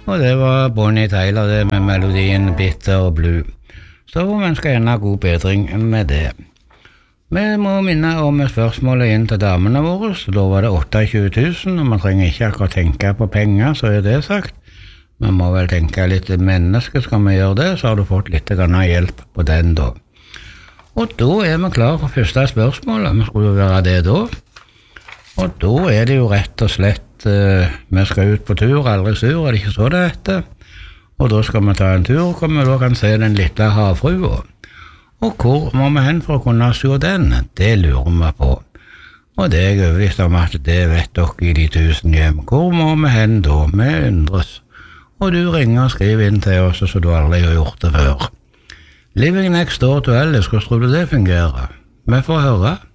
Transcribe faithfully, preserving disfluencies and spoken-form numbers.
Og det var Bonnie Tyler, det med melodien Bitter og Blue. Så vi ønsker henne god bedring med det. Vi må minne om spørsmålet inn til damene våre, så da var det tjueåtte tusen, og man trenger ikke akkurat tenke på penger, så er det sagt. Vi må vel tenke litt menneske, skal vi gjøre det, så har du fått litt grann hjelp på den da. Og da er vi klar for første spørsmål, vi skulle være det da. Og da er det jo rett og slett, uh, vi skal ut på tur, aldri sur, er det ikke så det heter? Og da skal vi ta en tur, hvor vi da kan se den lille havfrua. Og hvor må vi hen for å kunne se den? Det lurer vi på. Og det er jeg overbevist om at det vet dere i de tusen hjem. Hvor må vi hen da? Vi undres. Og du ringer og skriver inn til oss, så du aldri har gjort det før. Living next door to Alice, hvordan tror du det fungerer? Vi får høre.